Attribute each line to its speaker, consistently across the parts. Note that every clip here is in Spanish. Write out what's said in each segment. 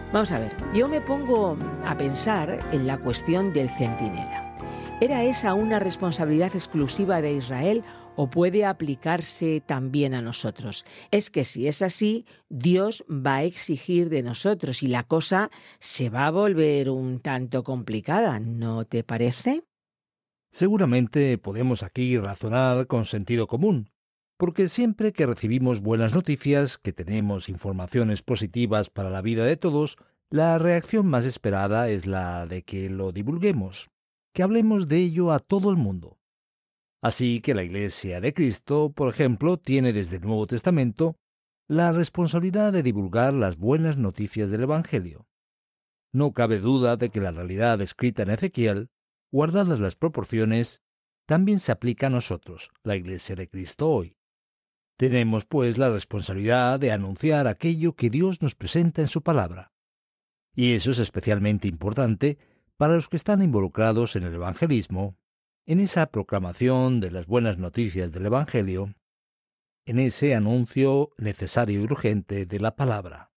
Speaker 1: Vamos a ver, yo me pongo a pensar en la cuestión del centinela. ¿Era esa una responsabilidad exclusiva de Israel o puede aplicarse también a nosotros? Es que si es así, Dios va a exigir de nosotros y la cosa se va a volver un tanto complicada, ¿no te parece?
Speaker 2: Seguramente podemos aquí razonar con sentido común, porque siempre que recibimos buenas noticias, que tenemos informaciones positivas para la vida de todos, la reacción más esperada es la de que lo divulguemos, que hablemos de ello a todo el mundo. Así que la Iglesia de Cristo, por ejemplo, tiene desde el Nuevo Testamento la responsabilidad de divulgar las buenas noticias del Evangelio. No cabe duda de que la realidad escrita en Ezequiel, guardadas las proporciones, también se aplica a nosotros, la Iglesia de Cristo hoy. Tenemos, pues, la responsabilidad de anunciar aquello que Dios nos presenta en su palabra. Y eso es especialmente importante para los que están involucrados en el evangelismo, en esa proclamación de las buenas noticias del Evangelio, en ese anuncio necesario y urgente de la palabra.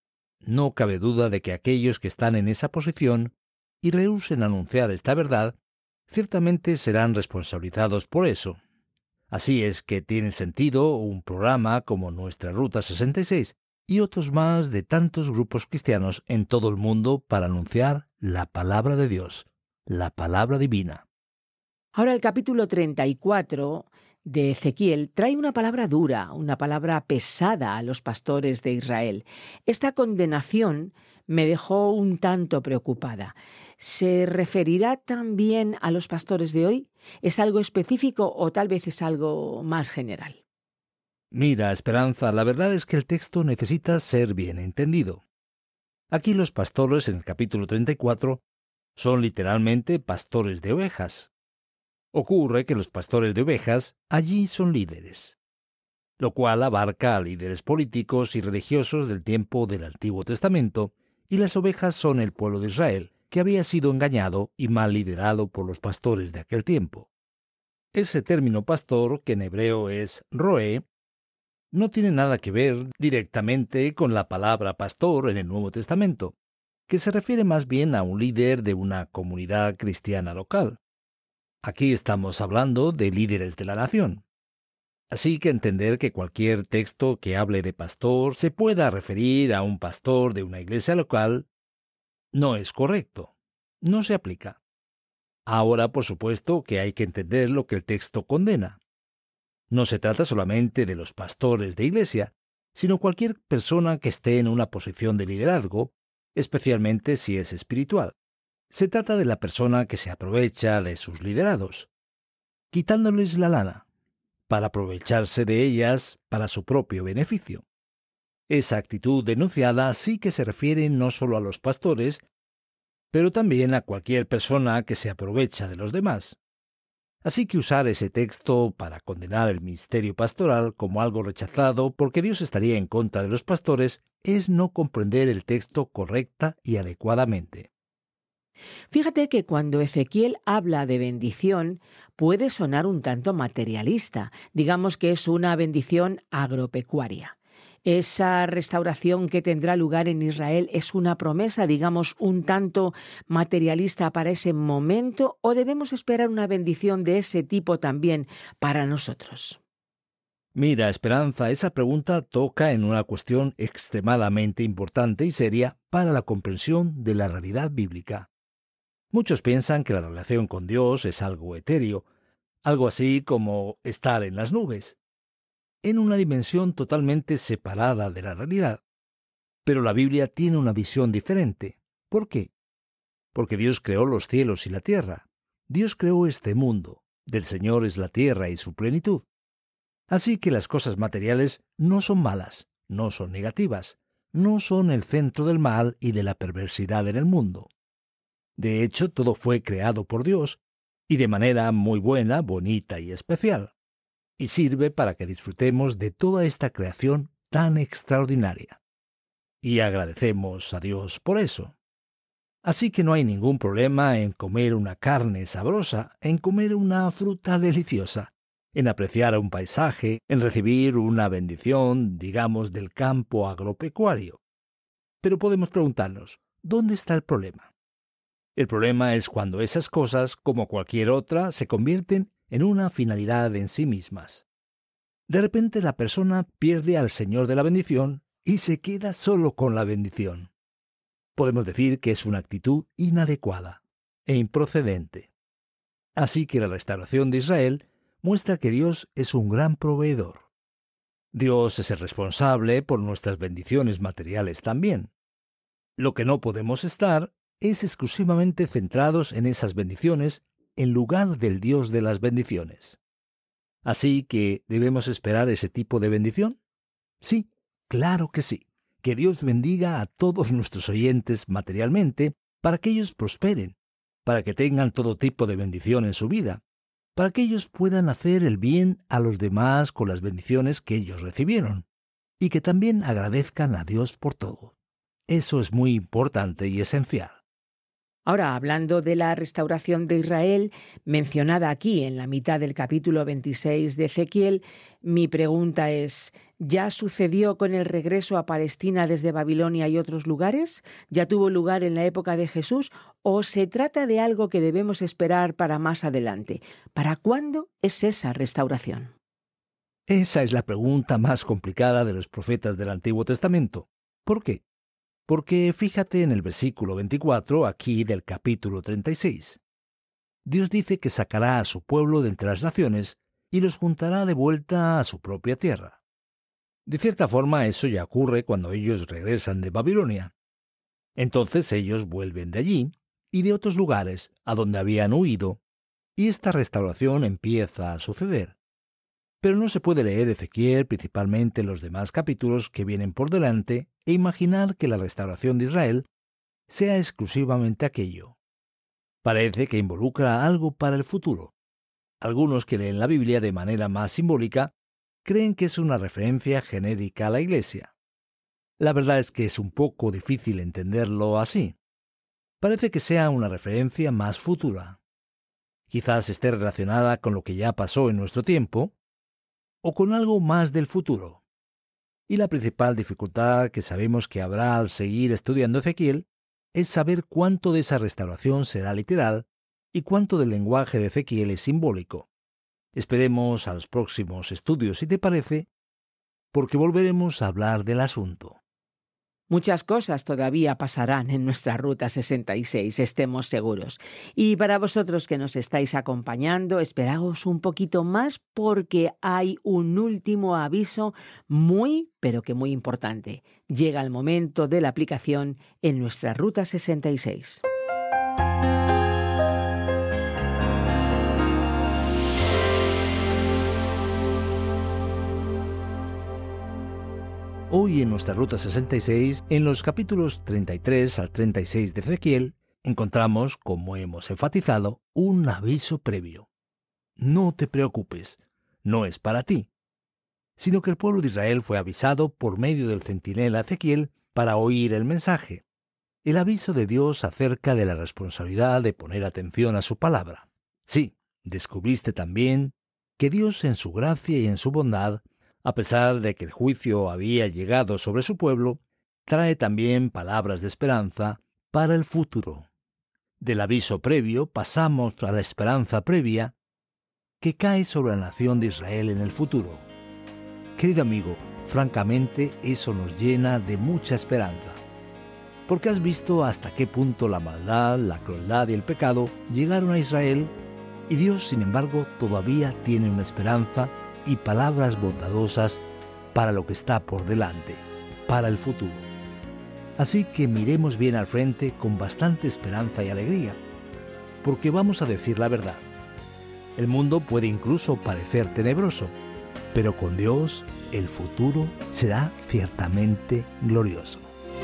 Speaker 2: No cabe duda de que aquellos que están en esa posición y rehúsen anunciar esta verdad, ciertamente serán responsabilizados por eso. Así es que tiene sentido un programa como Nuestra Ruta 66 y otros más de tantos grupos cristianos en todo el mundo para anunciar la palabra de Dios, la palabra divina.
Speaker 1: Ahora el capítulo 34 de Ezequiel trae una palabra dura, una palabra pesada a los pastores de Israel. Esta condenación me dejó un tanto preocupada. ¿Se referirá también a los pastores de hoy? ¿Es algo específico o tal vez es algo más general?
Speaker 2: Mira, Esperanza, la verdad es que el texto necesita ser bien entendido. Aquí los pastores en el capítulo 34 son literalmente pastores de ovejas. Ocurre que los pastores de ovejas allí son líderes, lo cual abarca a líderes políticos y religiosos del tiempo del Antiguo Testamento, y las ovejas son el pueblo de Israel, que había sido engañado y mal liderado por los pastores de aquel tiempo. Ese término pastor, que en hebreo es roé, no tiene nada que ver directamente con la palabra pastor en el Nuevo Testamento, que se refiere más bien a un líder de una comunidad cristiana local. Aquí estamos hablando de líderes de la nación. Así que entender que cualquier texto que hable de pastor se pueda referir a un pastor de una iglesia local no es correcto. No se aplica. Ahora, por supuesto, que hay que entender lo que el texto condena. No se trata solamente de los pastores de iglesia, sino cualquier persona que esté en una posición de liderazgo, especialmente si es espiritual. Se trata de la persona que se aprovecha de sus liderados, quitándoles la lana, para aprovecharse de ellas para su propio beneficio. Esa actitud denunciada sí que se refiere no solo a los pastores, pero también a cualquier persona que se aprovecha de los demás. Así que usar ese texto para condenar el ministerio pastoral como algo rechazado porque Dios estaría en contra de los pastores es no comprender el texto correcta y adecuadamente.
Speaker 1: Fíjate que cuando Ezequiel habla de bendición puede sonar un tanto materialista, digamos que es una bendición agropecuaria. Esa restauración que tendrá lugar en Israel es una promesa, digamos, un tanto materialista para ese momento, ¿o debemos esperar una bendición de ese tipo también para nosotros?
Speaker 2: Mira, Esperanza, esa pregunta toca en una cuestión extremadamente importante y seria para la comprensión de la realidad bíblica. Muchos piensan que la relación con Dios es algo etéreo, algo así como estar en las nubes, en una dimensión totalmente separada de la realidad. Pero la Biblia tiene una visión diferente. ¿Por qué? Porque Dios creó los cielos y la tierra. Dios creó este mundo. Del Señor es la tierra y su plenitud. Así que las cosas materiales no son malas, no son negativas, no son el centro del mal y de la perversidad en el mundo. De hecho, todo fue creado por Dios, y de manera muy buena, bonita y especial, y sirve para que disfrutemos de toda esta creación tan extraordinaria. Y agradecemos a Dios por eso. Así que no hay ningún problema en comer una carne sabrosa, en comer una fruta deliciosa, en apreciar un paisaje, en recibir una bendición, digamos, del campo agropecuario. Pero podemos preguntarnos, ¿dónde está el problema? El problema es cuando esas cosas, como cualquier otra, se convierten en una finalidad en sí mismas. De repente la persona pierde al Señor de la bendición y se queda solo con la bendición. Podemos decir que es una actitud inadecuada e improcedente. Así que la restauración de Israel muestra que Dios es un gran proveedor. Dios es el responsable por nuestras bendiciones materiales también. Lo que no podemos estar es exclusivamente centrados en esas bendiciones en lugar del Dios de las bendiciones. Así que, ¿debemos esperar ese tipo de bendición? Sí, claro que sí. Que Dios bendiga a todos nuestros oyentes materialmente para que ellos prosperen, para que tengan todo tipo de bendición en su vida, para que ellos puedan hacer el bien a los demás con las bendiciones que ellos recibieron, y que también agradezcan a Dios por todo. Eso es muy importante y esencial.
Speaker 1: Ahora, hablando de la restauración de Israel, mencionada aquí en la mitad del capítulo 26 de Ezequiel, mi pregunta es, ¿ya sucedió con el regreso a Palestina desde Babilonia y otros lugares? ¿Ya tuvo lugar en la época de Jesús? ¿O se trata de algo que debemos esperar para más adelante? ¿Para cuándo es esa restauración?
Speaker 2: Esa es la pregunta más complicada de los profetas del Antiguo Testamento. ¿Por qué? Porque fíjate en el versículo 24 aquí del capítulo 36. Dios dice que sacará a su pueblo de entre las naciones y los juntará de vuelta a su propia tierra. De cierta forma eso ya ocurre cuando ellos regresan de Babilonia. Entonces ellos vuelven de allí y de otros lugares a donde habían huido, y esta restauración empieza a suceder. Pero no se puede leer Ezequiel, principalmente los demás capítulos que vienen por delante, e imaginar que la restauración de Israel sea exclusivamente aquello. Parece que involucra algo para el futuro. Algunos que leen la Biblia de manera más simbólica creen que es una referencia genérica a la Iglesia. La verdad es que es un poco difícil entenderlo así. Parece que sea una referencia más futura. Quizás esté relacionada con lo que ya pasó en nuestro tiempo, o con algo más del futuro. Y la principal dificultad que sabemos que habrá al seguir estudiando Ezequiel es saber cuánto de esa restauración será literal y cuánto del lenguaje de Ezequiel es simbólico. Esperemos a los próximos estudios, si te parece, porque volveremos a hablar del asunto.
Speaker 1: Muchas cosas todavía pasarán en nuestra Ruta 66, estemos seguros. Y para vosotros que nos estáis acompañando, esperaos un poquito más porque hay un último aviso muy, pero que muy importante. Llega el momento de la aplicación en nuestra Ruta 66.
Speaker 2: Hoy en nuestra Ruta 66, en los capítulos 33 al 36 de Ezequiel, encontramos, como hemos enfatizado, un aviso previo. No te preocupes, no es para ti, sino que el pueblo de Israel fue avisado por medio del centinela Ezequiel para oír el mensaje, el aviso de Dios acerca de la responsabilidad de poner atención a su palabra. Sí, descubriste también que Dios en su gracia y en su bondad, a pesar de que el juicio había llegado sobre su pueblo, trae también palabras de esperanza para el futuro. Del aviso previo pasamos a la esperanza previa que cae sobre la nación de Israel en el futuro. Querido amigo, francamente eso nos llena de mucha esperanza, porque has visto hasta qué punto la maldad, la crueldad y el pecado llegaron a Israel, y Dios, sin embargo, todavía tiene una esperanza y palabras bondadosas para lo que está por delante, para el futuro. Así que miremos bien al frente con bastante esperanza y alegría, porque vamos a decir la verdad. El mundo puede incluso parecer tenebroso, pero con Dios el futuro será ciertamente glorioso.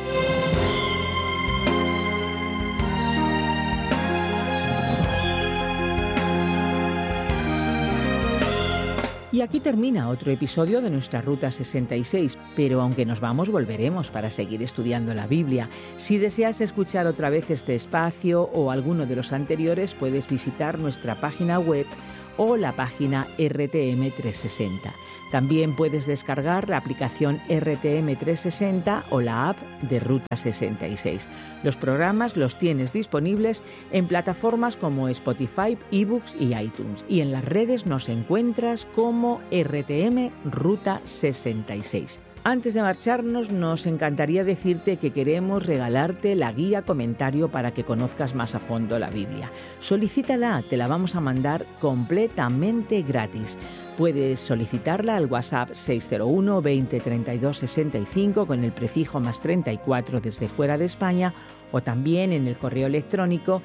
Speaker 1: Y aquí termina otro episodio de nuestra Ruta 66, pero aunque nos vamos, volveremos para seguir estudiando la Biblia. Si deseas escuchar otra vez este espacio o alguno de los anteriores, puedes visitar nuestra página web o la página RTM 360. También puedes descargar la aplicación RTM 360 o la app de Ruta 66. Los programas los tienes disponibles en plataformas como Spotify, eBooks y iTunes. Y en las redes nos encuentras como RTM Ruta 66. Antes de marcharnos, nos encantaría decirte que queremos regalarte la guía comentario para que conozcas más a fondo la Biblia. Solicítala, te la vamos a mandar completamente gratis. Puedes solicitarla al WhatsApp 601 20 32 65 con el prefijo +34 desde fuera de España, o también en el correo electrónico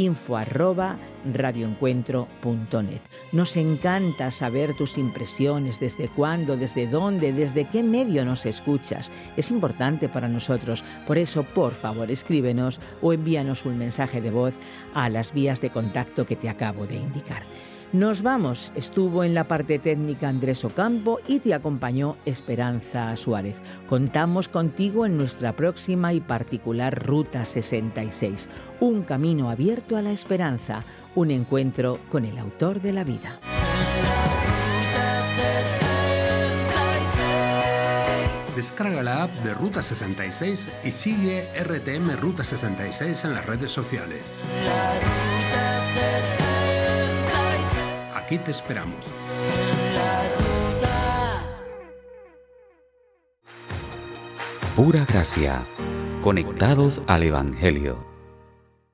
Speaker 1: info@radioencuentro.net. Nos encanta saber tus impresiones, desde cuándo, desde dónde, desde qué medio nos escuchas. Es importante para nosotros. Por eso, por favor, escríbenos o envíanos un mensaje de voz a las vías de contacto que te acabo de indicar. Nos vamos. Estuvo en la parte técnica Andrés Ocampo y te acompañó Esperanza Suárez. Contamos contigo en nuestra próxima y particular Ruta 66. Un camino abierto a la esperanza. Un encuentro con el autor de la vida.
Speaker 3: Descarga la app de Ruta 66 y sigue RTM Ruta 66 en las redes sociales. Aquí te esperamos.
Speaker 4: Pura gracia, conectados al Evangelio.